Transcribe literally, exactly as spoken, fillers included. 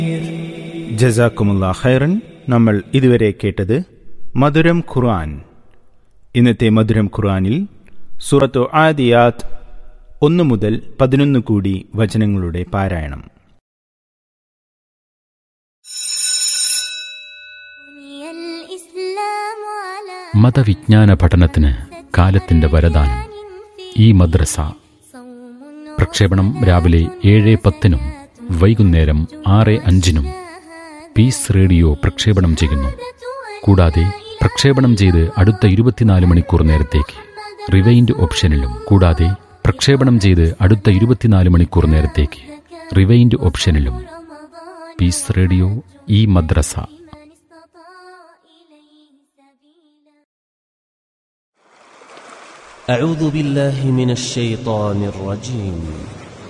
ജസാക്കുമുല്ലാ ഖൈറൻ. നമ്മൾ ഇതുവരെ കേട്ടത് മധുരം ഖുർആൻ. ഇന്നത്തെ മധുരം ഖുർആനിൽ സൂറത്തു ആദിയാത്ത് ഒന്ന് മുതൽ പതിനൊന്ന് കൂടി വചനങ്ങളുടെ പാരായണം. മതവിജ്ഞാന പഠനത്തിന് കാലത്തിന്റെ വരദാനം ഈ മദ്രസ. പ്രക്ഷേപണം രാവിലെ ഏഴ് പത്തിനും വൈകുന്നേരം ആറ് അഞ്ചിനും പീസ് റേഡിയോ പ്രക്ഷേപണം ചെയ്യുന്നു. കൂടാതെ പ്രക്ഷേപണം ചെയ്ത് അടുത്ത ഇരുപത്തിനാല് മണിക്കൂർ നേരത്തേക്ക് റിവൈൻഡ് ഓപ്ഷനിലും കൂടാതെ പ്രക്ഷേപണം ചെയ്ത് അടുത്ത ഇരുപത്തിനാല് മണിക്കൂർ നേരത്തേക്ക് റിവൈൻഡ് ഓപ്ഷനിലും പീസ് റേഡിയോ ഈ മദ്രസ. أعوذ بالله من الشيطان الرجيم.